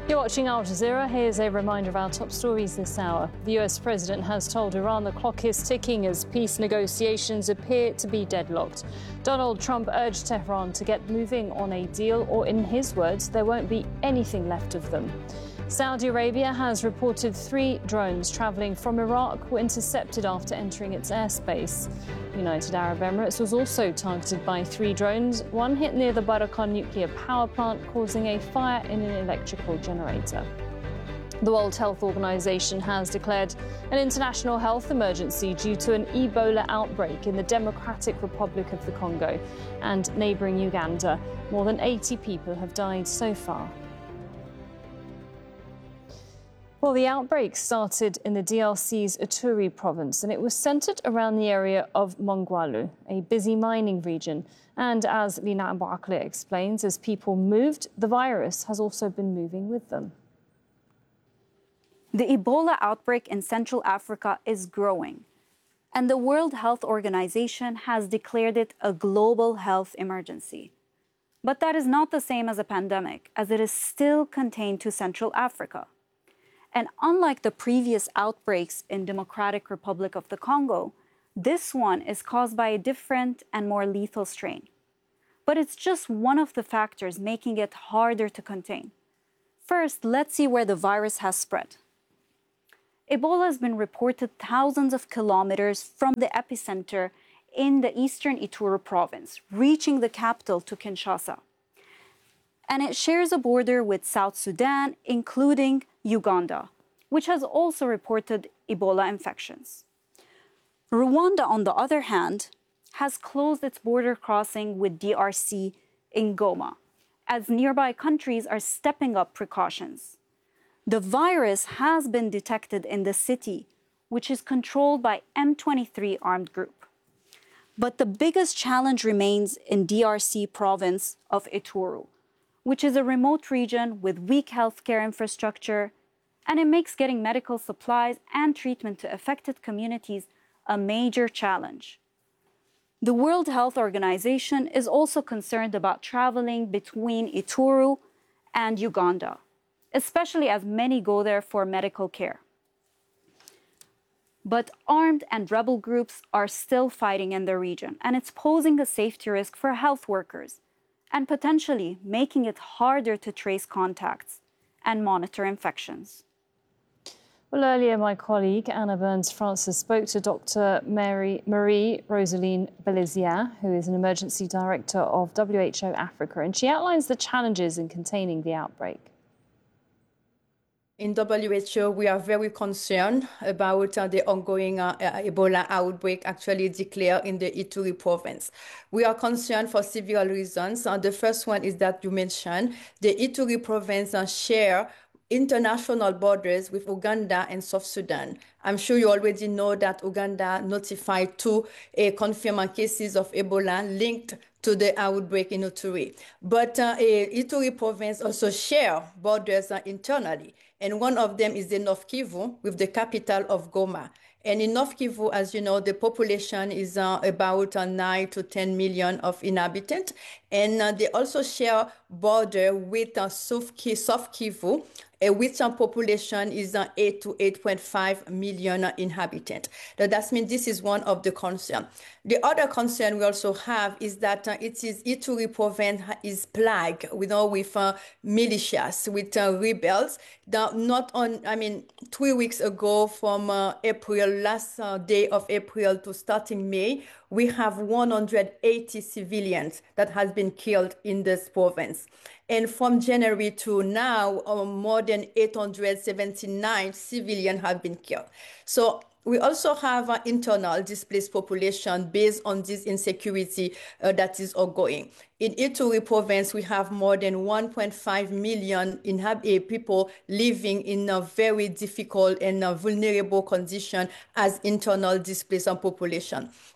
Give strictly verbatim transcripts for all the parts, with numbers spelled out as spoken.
You're watching Al Jazeera. Here's a reminder of our top stories this hour. The U S president has told Iran the clock is ticking as peace negotiations appear to be deadlocked. Donald Trump urged Tehran to get moving on a deal, or in his words, there won't be anything left of them. Saudi Arabia has reported three drones travelling from Iraq were intercepted after entering its airspace. United Arab Emirates was also targeted by three drones. One hit near the Barakah nuclear power plant, causing a fire in an electrical generator. The World Health Organization has declared an international health emergency due to an Ebola outbreak in the Democratic Republic of the Congo and neighbouring Uganda. More than eighty people have died so far. Well, the outbreak started in the D R C's Ituri province, and it was centred around the area of Mongwalu, a busy mining region. And as Lina Abouakleh explains, as people moved, the virus has also been moving with them. The Ebola outbreak in Central Africa is growing, and the World Health Organization has declared it a global health emergency. But that is not the same as a pandemic, as it is still contained to Central Africa. And unlike the previous outbreaks in Democratic Republic of the Congo, this one is caused by a different and more lethal strain. But it's just one of the factors making it harder to contain. First, let's see where the virus has spread. Ebola has been reported thousands of kilometers from the epicenter in the eastern Ituri province, reaching the capital to Kinshasa. And it shares a border with South Sudan, including Uganda, which has also reported Ebola infections. Rwanda, on the other hand, has closed its border crossing with D R C in Goma, as nearby countries are stepping up precautions. The virus has been detected in the city, which is controlled by M twenty-three armed group. But the biggest challenge remains in D R C province of Ituri, which is a remote region with weak healthcare infrastructure, and it makes getting medical supplies and treatment to affected communities a major challenge. The World Health Organization is also concerned about traveling between Ituri and Uganda, especially as many go there for medical care. But armed and rebel groups are still fighting in the region, and it's posing a safety risk for health workers, and potentially making it harder to trace contacts and monitor infections. Well, earlier my colleague Anna Burns-Francis spoke to Doctor Mary, Marie Rosaline Belizia, who is an emergency director of W H O Africa, and she outlines the challenges in containing the outbreak. In W H O, we are very concerned about uh, the ongoing uh, Ebola outbreak actually declared in the Ituri province. We are concerned for several reasons. Uh, the first one is that you mentioned the Ituri province uh, share international borders with Uganda and South Sudan. I'm sure you already know that Uganda notified two uh, confirmed cases of Ebola linked to the outbreak in Ituri. But uh, Ituri province also share borders uh, internally. And one of them is the North Kivu with the capital of Goma. And in North Kivu, as you know, the population is uh, about uh, nine to ten million of inhabitants. And uh, they also share border with uh, South Kivu, uh, which uh, population is uh, eight to eight point five million uh, inhabitants. That does mean this is one of the concerns. The other concern we also have is that uh, it is Ituri province is plagued, you know, with uh, militias, with uh, rebels. That not on, I mean, three weeks ago from uh, April, last uh, day of April to starting May, we have one hundred eighty civilians that has been killed in this province. And from January to now, uh, more than eight hundred seventy-nine civilians have been killed. So we also have an internal displaced population based on this insecurity uh, that is ongoing. In Ituri province, we have more than one point five million inhab- people living in a very difficult and uh, vulnerable condition as internal displaced population.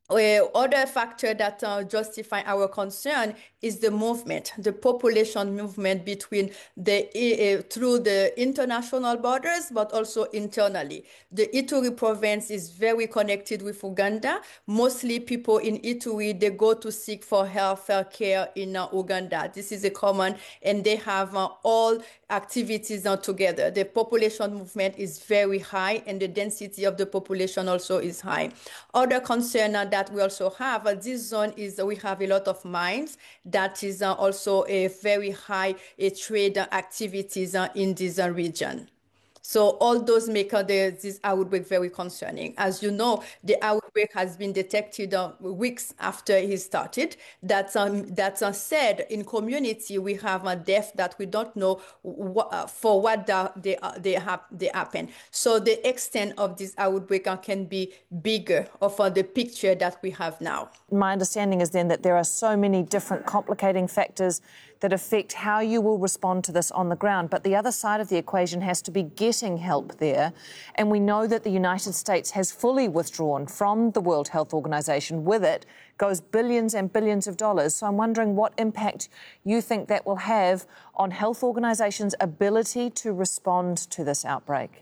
Uh, other factor that uh, justify our concern is the movement, the population movement between the uh, through the international borders, but also internally. The Ituri province is very connected with Uganda. Mostly people in Ituri, they go to seek for health care in uh, Uganda. This is a common, and they have uh, all activities uh, together. The population movement is very high, and the density of the population also is high. Other concern uh, that we also have, uh, this zone is uh, we have a lot of mines. That is uh, also a very high uh, trade activities uh, in this uh, region. So all those make uh, the, this outbreak very concerning. As you know, the outbreak has been detected uh, weeks after he started. That's um, that's uh, said in community we have a death that we don't know wh- uh, for what the, they uh, they have they happen. So the extent of this outbreak uh, can be bigger of uh, the picture that we have now. My understanding is then that there are so many different complicating factors that affect how you will respond to this on the ground. But the other side of the equation has to be getting help there. And we know that the United States has fully withdrawn from the World Health Organization. With it goes billions and billions of dollars. So I'm wondering what impact you think that will have on health organizations' ability to respond to this outbreak.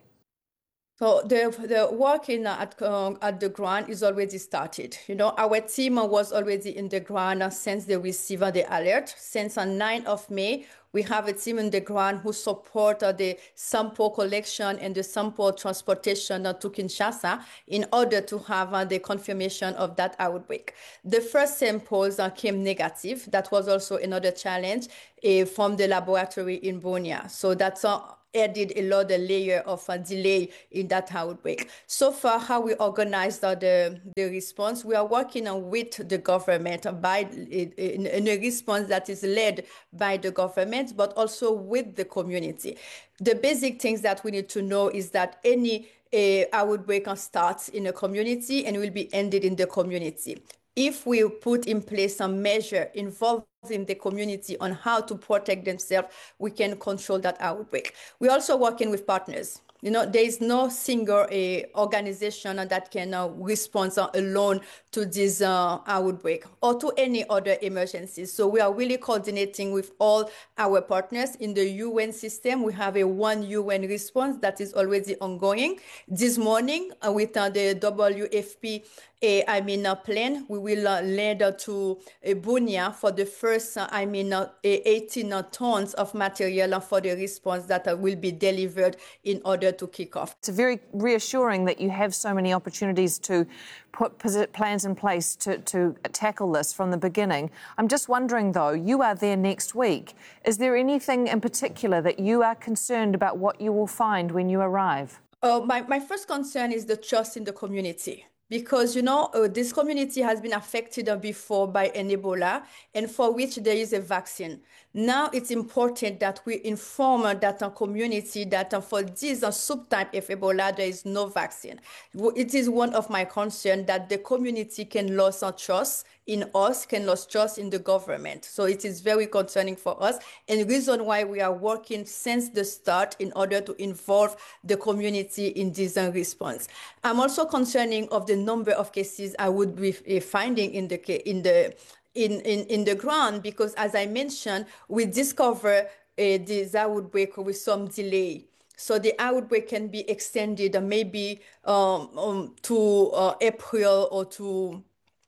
So the the work in uh, at um, at the ground is already started. You know, our team was already in the ground uh, since they received the alert. Since on ninth of May, we have a team in the ground who support uh, the sample collection and the sample transportation uh, to Kinshasa in order to have uh, the confirmation of that outbreak. The first samples uh, came negative. That was also another challenge uh, from the laboratory in Bunia. So that's uh, added a lot of layer of a delay in that outbreak. So far, how we organized uh, the, the response, we are working uh, with the government by in, in a response that is led by the government, but also with the community. The basic things that we need to know is that any uh, outbreak starts in a community and will be ended in the community. If we put in place some measure involving the community on how to protect themselves, we can control that outbreak. We're also working with partners. You know, there is no single uh, organization that can uh, respond uh, alone to this uh, outbreak or to any other emergencies. So we are really coordinating with all our partners in the U N system. We have a one U N response that is already ongoing. This morning, uh, with uh, the W F P uh, I mean, uh, plan, we will uh, land uh, to uh, Bunia for the first, uh, I mean, uh, eighteen uh, tons of material uh, for the response that uh, will be delivered in order to kick off. It's very reassuring that you have so many opportunities to put plans in place to, to tackle this from the beginning. I'm just wondering, though, you are there next week. Is there anything in particular that you are concerned about what you will find when you arrive? Uh, my, my first concern is the trust in the community. Because, you know, uh, this community has been affected uh, before by an Ebola, and for which there is a vaccine. Now it's important that we inform uh, that uh, community that uh, for this uh, subtype of Ebola, there is no vaccine. It is one of my concerns that the community can lose uh, trust in us, can lose trust in the government. So it is very concerning for us, and the reason why we are working since the start in order to involve the community in this uh, response. I'm also concerning of the number of cases I would be uh, finding in the in the in, in, in the ground, because as I mentioned, we discover uh, this outbreak with some delay. So the outbreak can be extended uh, maybe um, um, to uh, April or to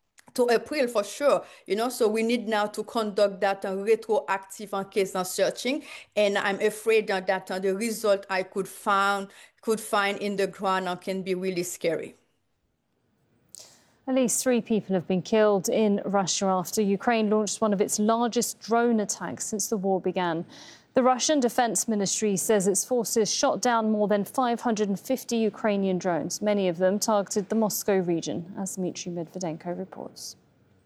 to April for sure, you know, so we need now to conduct that uh, retroactive uh, case uh, searching, and I'm afraid uh, that uh, the result I could find could find in the ground uh, can be really scary. At least three people have been killed in Russia after Ukraine launched one of its largest drone attacks since the war began. The Russian Defense Ministry says its forces shot down more than five hundred fifty Ukrainian drones. Many of them targeted the Moscow region, as Dmitry Medvedenko reports.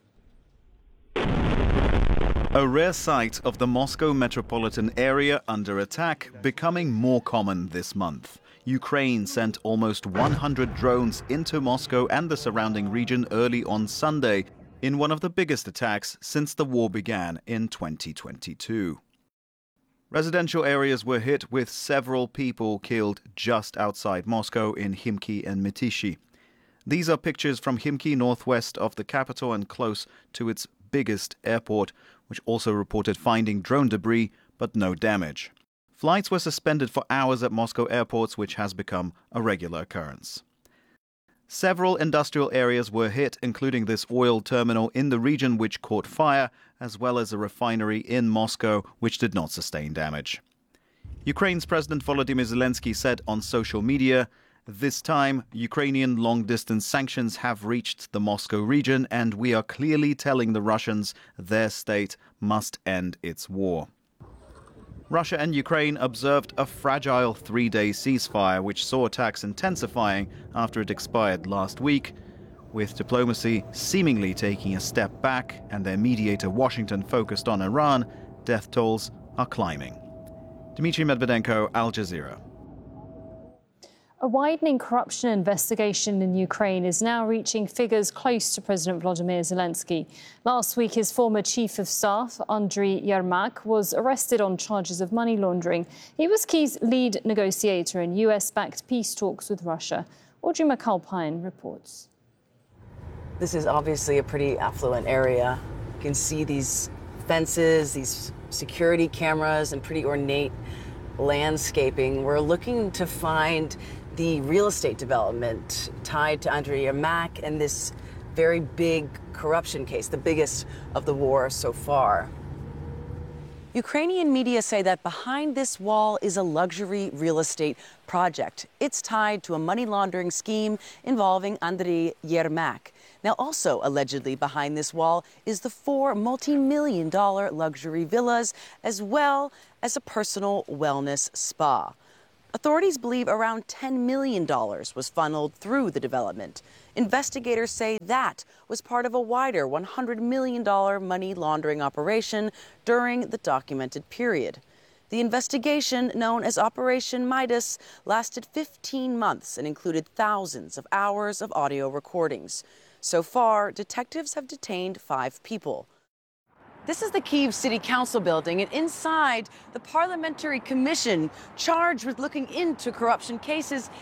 A rare sight of the Moscow metropolitan area under attack becoming more common this month. Ukraine sent almost one hundred drones into Moscow and the surrounding region early on Sunday in one of the biggest attacks since the war began in twenty twenty-two. Residential areas were hit with several people killed just outside Moscow in Khimki and Mytishi. These are pictures from Khimki, northwest of the capital and close to its biggest airport, which also reported finding drone debris but no damage. Flights were suspended for hours at Moscow airports, which has become a regular occurrence. Several industrial areas were hit, including this oil terminal in the region which caught fire, as well as a refinery in Moscow which did not sustain damage. Ukraine's President Volodymyr Zelensky said on social media, "This time, Ukrainian long-distance sanctions have reached the Moscow region, and we are clearly telling the Russians their state must end its war." Russia and Ukraine observed a fragile three-day ceasefire, which saw attacks intensifying after it expired last week, with diplomacy seemingly taking a step back and their mediator Washington focused on Iran. Death tolls are climbing. Dmitry Medvedenko, Al Jazeera. A widening corruption investigation in Ukraine is now reaching figures close to President Volodymyr Zelensky. Last week, his former chief of staff, Andriy Yermak, was arrested on charges of money laundering. He was Kyiv's lead negotiator in U S-backed peace talks with Russia. Audrey McAlpine reports. This is obviously a pretty affluent area. You can see these fences, these security cameras, and pretty ornate landscaping. We're looking to find the real estate development tied to Andriy Yermak and this very big corruption case, the biggest of the war so far. Ukrainian media say that behind this wall is a luxury real estate project. It's tied to a money laundering scheme involving Andriy Yermak. Now, also allegedly behind this wall is the four multi-million dollar luxury villas, as well as a personal wellness spa. Authorities believe around ten million dollars was funneled through the development. Investigators say that was part of a wider one hundred million dollar money laundering operation during the documented period. The investigation, known as Operation Midas, lasted fifteen months and included thousands of hours of audio recordings. So far, detectives have detained five people. This is the Kyiv City Council building, and inside, the parliamentary commission charged with looking into corruption cases